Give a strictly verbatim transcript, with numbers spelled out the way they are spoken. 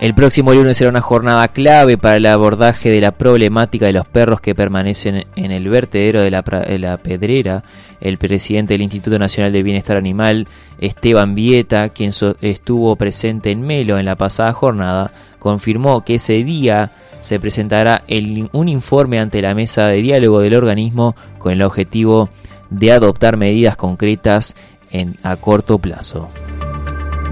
El próximo lunes será una jornada clave para el abordaje de la problemática de los perros que permanecen en el vertedero de la, de la Pedrera. El presidente del Instituto Nacional de Bienestar Animal, Esteban Vieta, quien so- estuvo presente en Melo en la pasada jornada, confirmó que ese día se presentará el, un informe ante la mesa de diálogo del organismo con el objetivo de adoptar medidas concretas en, a corto plazo.